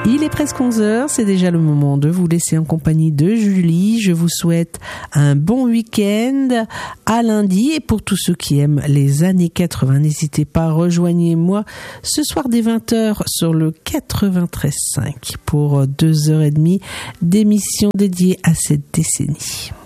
Il est presque 11h, c'est déjà le moment de vous laisser en compagnie de Julie. Je vous souhaite un bon week-end, à lundi. Et pour tous ceux qui aiment les années 80, n'hésitez pas, rejoignez-moi ce soir dès 20h sur le 93.5 pour 2h30 d'émission dédiée à cette décennie.